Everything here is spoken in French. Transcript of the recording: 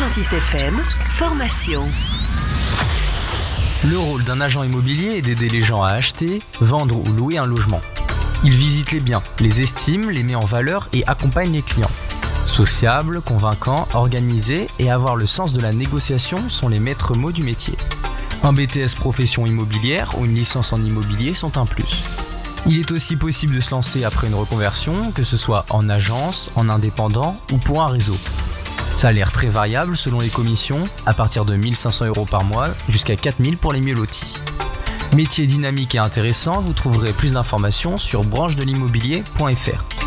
Atlantis FM, formation. Le rôle d'un agent immobilier est d'aider les gens à acheter, vendre ou louer un logement. Il visite les biens, les estime, les met en valeur et accompagne les clients. Sociable, convaincant, organisé et avoir le sens de la négociation sont les maîtres mots du métier. Un BTS profession immobilière ou une licence en immobilier sont un plus. Il est aussi possible de se lancer après une reconversion, que ce soit en agence, en indépendant ou pour un réseau. Salaire très variable selon les commissions, à partir de 1 500 € par mois jusqu'à 4 000 pour les mieux lotis. Métier dynamique et intéressant, vous trouverez plus d'informations sur branchedelimmobilier.fr.